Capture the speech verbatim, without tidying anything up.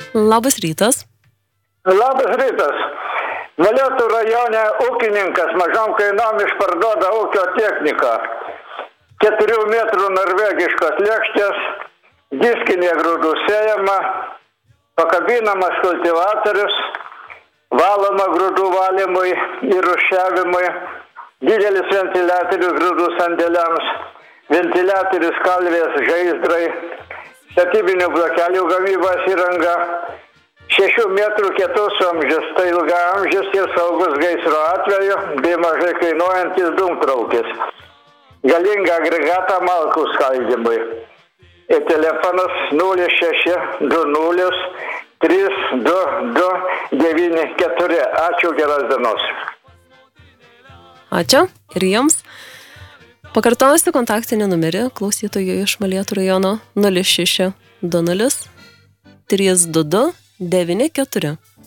Labas rytas. Labas rytas. Molėtų rajone ūkininkas mažom kainom išparduoda ūkio techniką. Keturių metrų norvegiškos lėkštės, diskinė grūdų sėjama, pakabinamas kultivatorius, valoma grūdų valymui ir rūšiavimui, didelis ventiliatorius grūdų sandėliams, ventiliatorius kalvės žaizdrai, statybinių blokelių gamybos įranga, šešių metrų kietus amžius, tai ilgaamžis ir saugus gaisro atveju, bei mažai kainuojantis dūmtraukis. Galinga agregatą malkų skaldymui. Ir telefonas nulis šeši du nulis trys du du devyni keturi. Ačiū, geros dienos. Ačiū ir jums. Pakartosiu kontaktinį numerį klausytojų iš Molėtų rajono nulis šeši du nulis trys du du devyni keturi.